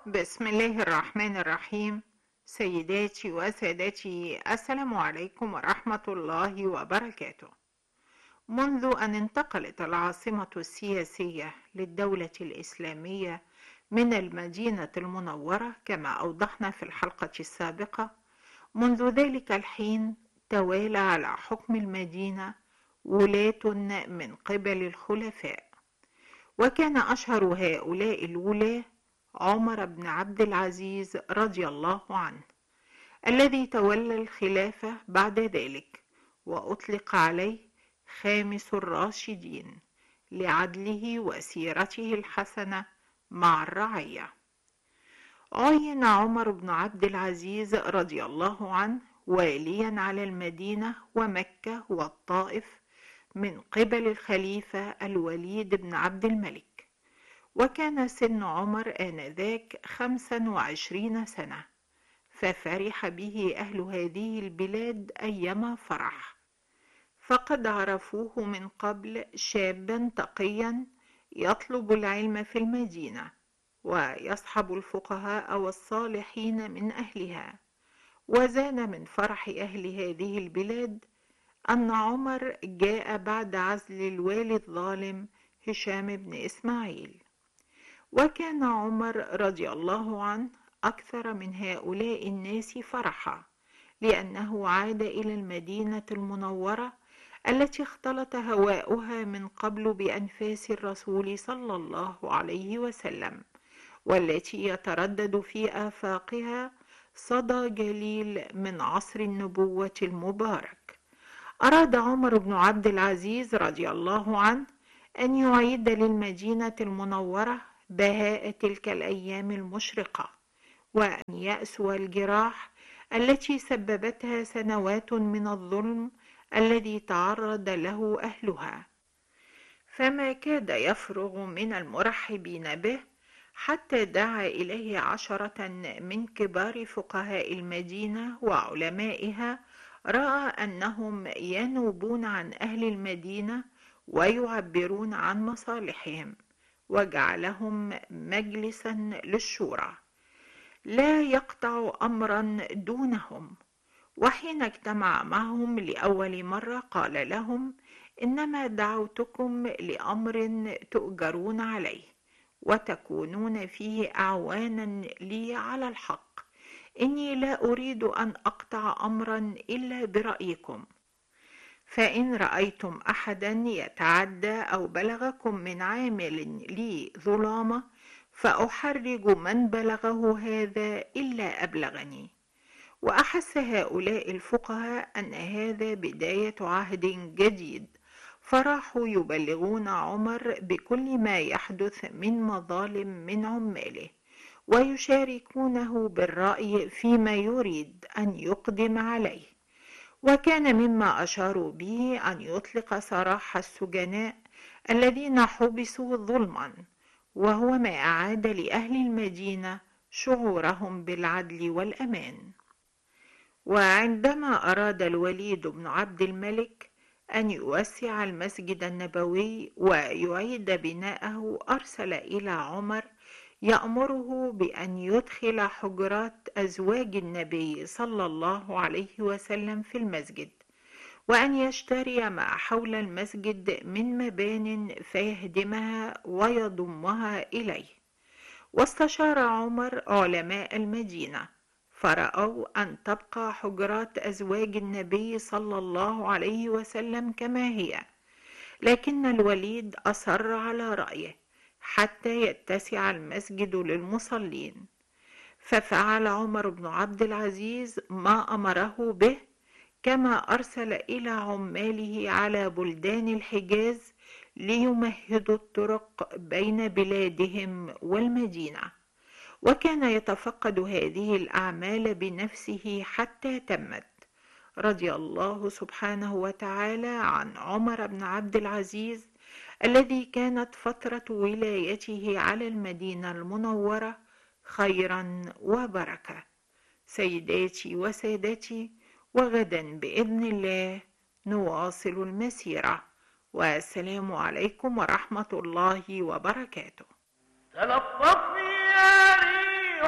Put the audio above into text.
بسم الله الرحمن الرحيم. سيداتي وسادتي، السلام عليكم ورحمة الله وبركاته. منذ أن انتقلت العاصمة السياسية للدولة الإسلامية من المدينة المنورة كما أوضحنا في الحلقة السابقة، منذ ذلك الحين توالى على حكم المدينة ولاة من قبل الخلفاء، وكان أشهر هؤلاء الولاة عمر بن عبد العزيز رضي الله عنه، الذي تولى الخلافة بعد ذلك، وأطلق عليه خامس الراشدين لعدله وسيرته الحسنة مع الرعية. عين عمر بن عبد العزيز رضي الله عنه واليا على المدينة ومكة والطائف من قبل الخليفة الوليد بن عبد الملك، وكان سن عمر آنذاك 25 سنة، ففرح به أهل هذه البلاد أيما فرح، فقد عرفوه من قبل شابا تقيا يطلب العلم في المدينة ويصحب الفقهاء والصالحين من أهلها. وزاد من فرح أهل هذه البلاد أن عمر جاء بعد عزل الوالي الظالم هشام بن إسماعيل، وكان عمر رضي الله عنه أكثر من هؤلاء الناس فرحا، لأنه عاد إلى المدينة المنورة التي اختلط هواؤها من قبل بأنفاس الرسول صلى الله عليه وسلم، والتي يتردد في آفاقها صدى جليل من عصر النبوة المبارك. أراد عمر بن عبد العزيز رضي الله عنه أن يعيد للمدينة المنورة بهاء تلك الأيام المشرقة، وأن يأسو الجراح التي سببتها سنوات من الظلم الذي تعرض له أهلها، فما كاد يفرغ من المرحبين به حتى دعا إليه 10 من كبار فقهاء المدينة وعلمائها، رأى أنهم ينوبون عن أهل المدينة ويعبرون عن مصالحهم، وجعلهم مجلسا للشورى لا يقطع أمرا دونهم. وحين اجتمع معهم لأول مرة قال لهم: إنما دعوتكم لأمر تؤجرون عليه وتكونون فيه أعوانا لي على الحق. إني لا أريد أن أقطع أمرا إلا برأيكم، فإن رأيتم أحدا يتعدى أو بلغكم من عامل لي ظلامة فأحرج من بلغه هذا إلا أبلغني. وأحس هؤلاء الفقهاء أن هذا بداية عهد جديد، فراحوا يبلغون عمر بكل ما يحدث من مظالم من عماله، ويشاركونه بالرأي فيما يريد أن يقدم عليه. وكان مما أشاروا به أن يطلق سراح السجناء الذين حبسوا ظلما، وهو ما أعاد لأهل المدينة شعورهم بالعدل والأمان. وعندما أراد الوليد بن عبد الملك أن يوسع المسجد النبوي ويعيد بناءه، أرسل إلى عمر يأمره بأن يدخل حجرات أزواج النبي صلى الله عليه وسلم في المسجد، وأن يشتري ما حول المسجد من مبان فيهدمها ويضمها إليه. واستشار عمر علماء المدينة، فرأوا أن تبقى حجرات أزواج النبي صلى الله عليه وسلم كما هي، لكن الوليد أصر على رأيه حتى يتسع المسجد للمصلين، ففعل عمر بن عبد العزيز ما أمره به، كما أرسل إلى عماله على بلدان الحجاز ليمهدوا الطرق بين بلادهم والمدينة، وكان يتفقد هذه الأعمال بنفسه حتى تمت. رضي الله سبحانه وتعالى عن عمر بن عبد العزيز، الذي كانت فترة ولايته على المدينة المنورة خيرا وبركة. سيداتي وسادتي، وغدا بإذن الله نواصل المسيرة، والسلام عليكم ورحمة الله وبركاته. تلطفي يا